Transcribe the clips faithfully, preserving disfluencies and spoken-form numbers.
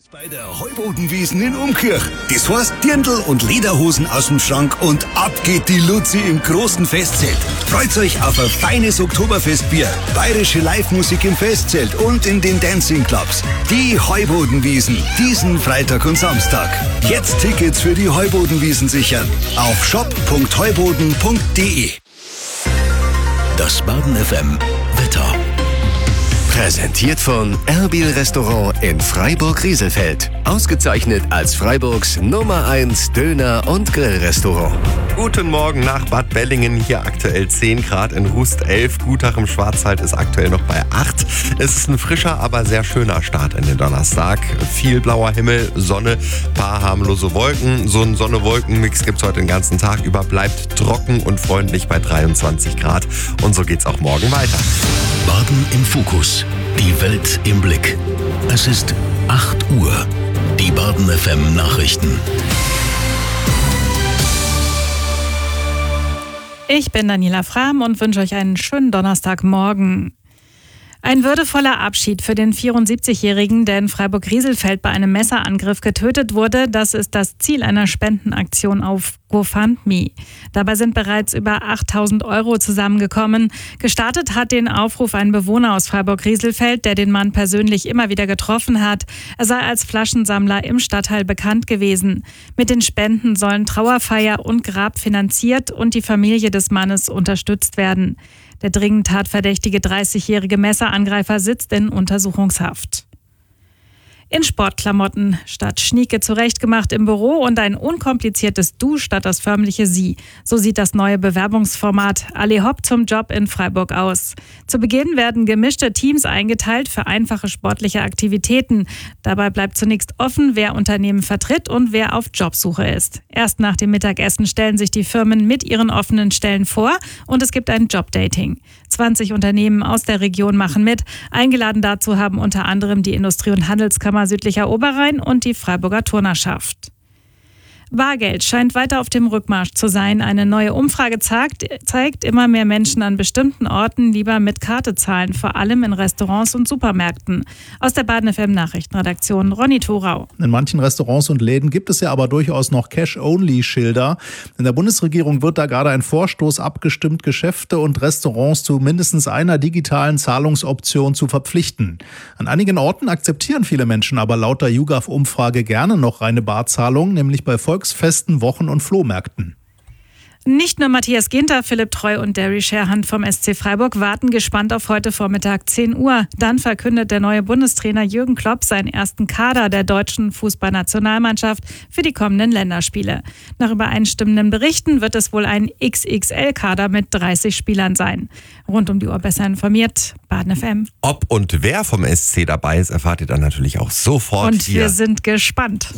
Bei der Heubodenwiesen in Umkirch. Das heißt Dirndl und Lederhosen aus dem Schrank und ab geht die Luzi im großen Festzelt. Freut euch auf ein feines Oktoberfestbier, bayerische Live-Musik im Festzelt und in den Dancing-Clubs. Die Heubodenwiesen, diesen Freitag und Samstag. Jetzt Tickets für die Heubodenwiesen sichern. Auf shop punkt heuboden punkt de. Das Baden F M Wetter. Präsentiert von Erbil Restaurant in Freiburg-Rieselfeld. Ausgezeichnet als Freiburgs Nummer eins Döner- und Grillrestaurant. Guten Morgen nach Bad Bellingen. Hier aktuell zehn Grad, in Rust elf. Gutach im Schwarzwald ist aktuell noch bei acht. Es ist ein frischer, aber sehr schöner Start in den Donnerstag. Viel blauer Himmel, Sonne, paar harmlose Wolken. So ein Sonne-Wolken-Mix gibt es heute den ganzen Tag über. Bleibt trocken und freundlich bei dreiundzwanzig Grad. Und so geht's auch morgen weiter. Baden im Fokus. Die Welt im Blick. Es ist acht Uhr. Die Baden F M Nachrichten. Ich bin Daniela Frahm und wünsche euch einen schönen Donnerstagmorgen. Ein würdevoller Abschied für den vierundsiebzigjährigen, der in Freiburg-Rieselfeld bei einem Messerangriff getötet wurde. Das ist das Ziel einer Spendenaktion auf GoFundMe. Dabei sind bereits über achttausend Euro zusammengekommen. Gestartet hat den Aufruf ein Bewohner aus Freiburg-Rieselfeld, der den Mann persönlich immer wieder getroffen hat. Er sei als Flaschensammler im Stadtteil bekannt gewesen. Mit den Spenden sollen Trauerfeier und Grab finanziert und die Familie des Mannes unterstützt werden. Der dringend tatverdächtige dreißigjährige Messerangreifer sitzt in Untersuchungshaft. In Sportklamotten, statt Schnieke zurechtgemacht im Büro und ein unkompliziertes Du statt das förmliche Sie. So sieht das neue Bewerbungsformat Alle Hopp zum Job in Freiburg aus. Zu Beginn werden gemischte Teams eingeteilt für einfache sportliche Aktivitäten. Dabei bleibt zunächst offen, wer Unternehmen vertritt und wer auf Jobsuche ist. Erst nach dem Mittagessen stellen sich die Firmen mit ihren offenen Stellen vor und es gibt ein Jobdating. zwanzig Unternehmen aus der Region machen mit. Eingeladen dazu haben unter anderem die Industrie- und Handelskammer Südlicher Oberrhein und die Freiburger Turnerschaft. Bargeld scheint weiter auf dem Rückmarsch zu sein. Eine neue Umfrage zeigt, zeigt, immer mehr Menschen an bestimmten Orten lieber mit Karte zahlen, vor allem in Restaurants und Supermärkten. Aus der Baden F M Nachrichtenredaktion Ronny Thorau. In manchen Restaurants und Läden gibt es ja aber durchaus noch Cash-Only-Schilder. In der Bundesregierung wird da gerade ein Vorstoß abgestimmt, Geschäfte und Restaurants zu mindestens einer digitalen Zahlungsoption zu verpflichten. An einigen Orten akzeptieren viele Menschen aber laut der YouGov-Umfrage gerne noch reine Barzahlung, nämlich bei Volksfesten, Wochen- und Flohmärkten. Nicht nur Matthias Ginter, Philipp Treu und Derry Sherhand vom S C Freiburg warten gespannt auf heute Vormittag zehn Uhr. Dann verkündet der neue Bundestrainer Jürgen Klopp seinen ersten Kader der deutschen Fußballnationalmannschaft für die kommenden Länderspiele. Nach übereinstimmenden Berichten wird es wohl ein X X L-Kader mit dreißig Spielern sein. Rund um die Uhr besser informiert, Baden F M. Ob und wer vom S C dabei ist, erfahrt ihr dann natürlich auch sofort Und hier. wir sind gespannt.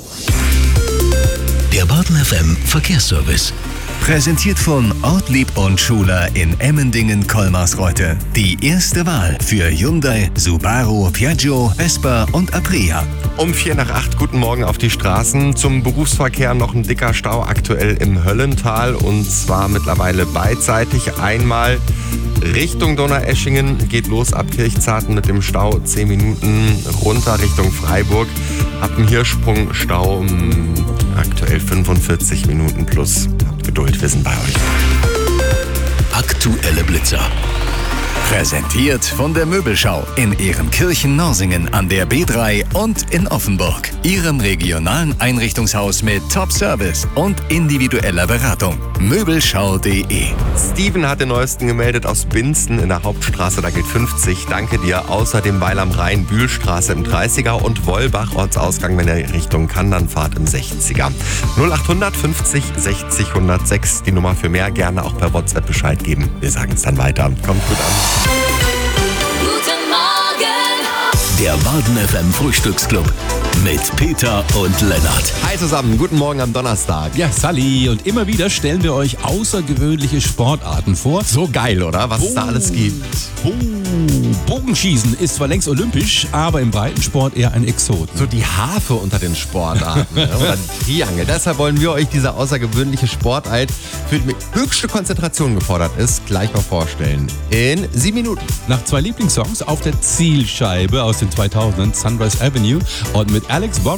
Der Baden F M Verkehrsservice. Präsentiert von Ortlieb und Schuler in Emmendingen-Kolmarsreuth. Die erste Wahl für Hyundai, Subaru, Piaggio, Vespa und Aprilia. Um vier nach acht, guten Morgen auf die Straßen. Zum Berufsverkehr noch ein dicker Stau aktuell im Höllental und zwar mittlerweile beidseitig. Einmal Richtung Donaueschingen geht los ab Kirchzarten mit dem Stau zehn Minuten runter Richtung Freiburg. Ab dem Hirschsprung Stau um aktuell fünfundvierzig Minuten plus. Habt Geduld, wir sind bei euch. Aktuelle Blitzer. Präsentiert von der Möbelschau in Ehrenkirchen-Norsingen an der B drei und in Offenburg. Ihrem regionalen Einrichtungshaus mit Top-Service und individueller Beratung. Möbelschau punkt de. Steven hat den neuesten gemeldet aus Binzen in der Hauptstraße, da gilt fünfzig. Danke dir. Außerdem Weil am Rhein, Bühlstraße im dreißiger und Wolbach Ortsausgang, wenn ihr Richtung Kandern fahrt, im sechziger. null achthundert fünfzig sechzig hundertsechs, die Nummer für mehr, gerne auch per WhatsApp Bescheid geben. Wir sagen es dann weiter. Kommt gut an. Guten Morgen! Der Baden F M Frühstücksclub mit Peter und Lennart. Hi zusammen, guten Morgen am Donnerstag. Ja, Sally, und immer wieder stellen wir euch außergewöhnliche Sportarten vor. So geil, oder? Was es da alles gibt. Oh, Bogenschießen ist zwar längst olympisch, aber im Breitensport eher ein Exot. So die Harfe unter den Sportarten ne? Oder Triangel. Deshalb wollen wir euch diese außergewöhnliche Sportart, für die höchste Konzentration gefordert ist, gleich mal vorstellen. In sieben Minuten. Nach zwei Lieblingssongs auf der Zielscheibe aus den zweitausendern, Sunrise Avenue und mit Alex Bob